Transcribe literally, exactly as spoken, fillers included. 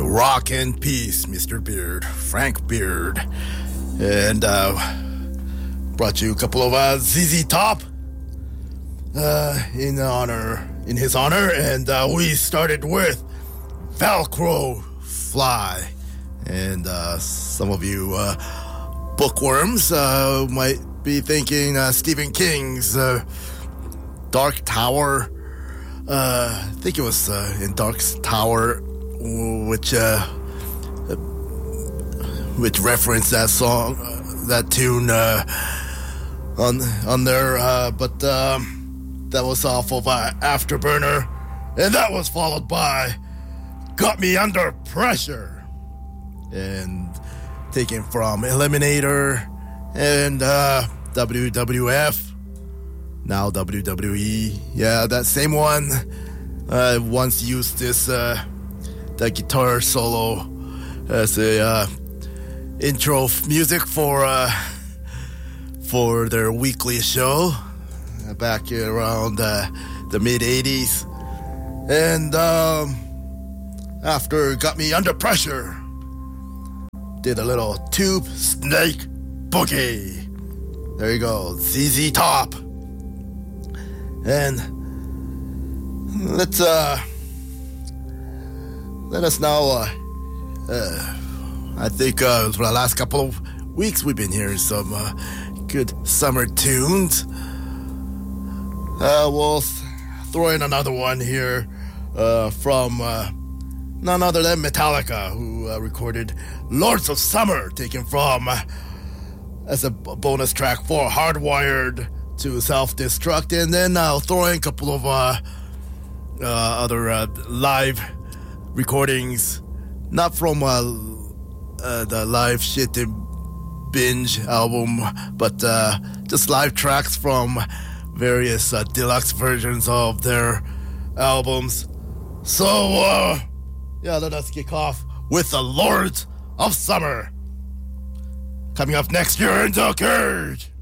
rock and peace, Mister Beard, Frank Beard, and uh, brought you a couple of uh, Z Z Top uh, in honor, in his honor, and uh, we started with Velcro Fly, and uh, some of you uh, bookworms uh, might be thinking uh, Stephen King's uh, Dark Tower. Uh, I think it was uh, in Dark Tower, which uh, which referenced that song, uh, that tune uh, on on there. Uh, but um, that was off of uh, Afterburner, and that was followed by "Got Me Under Pressure," and taken from Eliminator and uh, W W F. Now W W E, yeah, that same one uh, once used this uh, that guitar solo as a uh, intro f- music for uh, for their weekly show uh, back around uh, the mid eighties, and um, after Got Me Under Pressure, did a little Tube Snake Boogie. There you go, Z Z Top. And let's uh let us now uh, uh I think uh for the last couple of weeks we've been hearing some uh, good summer tunes. Uh we'll throw in another one here uh from uh none other than Metallica, who uh, recorded Lords of Summer, taken from uh, as a bonus track for Hardwired to Self-Destruct, and then I'll throw in a couple of uh, uh, other uh, live recordings, not from uh, uh, the Live Shit and Binge album, but uh, just live tracks from various uh, deluxe versions of their albums. So, uh, yeah, let us kick off with the Lords of Summer. Coming up next year in the Cage.